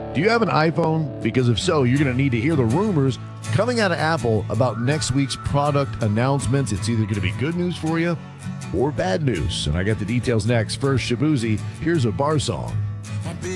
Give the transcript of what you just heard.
Do you have an iPhone? Because if so, you're going to need to hear the rumors coming out of Apple about next week's product announcements. It's either going to be good news for you or bad news. And I got the details next. First, Shabuzi, here's a bar song.